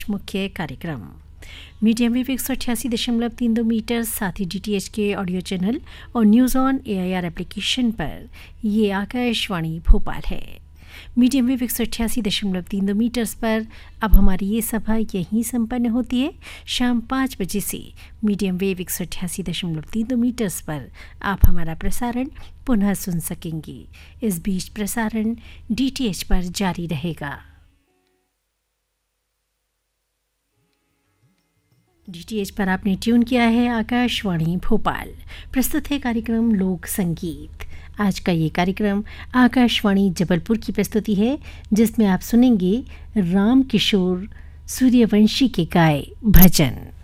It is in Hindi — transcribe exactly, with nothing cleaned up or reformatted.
मुख्य कार्यक्रम मीडियम वेव एक सौ अठासी दशमलव तीन दो मीटर, साथ ही डीटीएच के ऑडियो चैनल और न्यूज़ ऑन एआईआर एप्लीकेशन पर ये आकाशवाणी भोपाल है। मीडियम वेव एक सौ अठासी दशमलव तीन दो मीटर्स पर अब हमारी ये सभा यहीं संपन्न होती है। शाम पाँच बजे से मीडियम वेव एक सौ अठासी दशमलव तीन दो मीटर्स पर आप हमारा प्रसारण पुनः सुन सकेंगे। इस बीच प्रसारण डीटीएच पर जारी रहेगा। डीटीएच पर आपने ट्यून किया है आकाशवाणी भोपाल। प्रस्तुत है कार्यक्रम लोक संगीत। आज का ये कार्यक्रम आकाशवाणी जबलपुर की प्रस्तुति है, जिसमें आप सुनेंगे राम किशोर सूर्यवंशी के गाए भजन।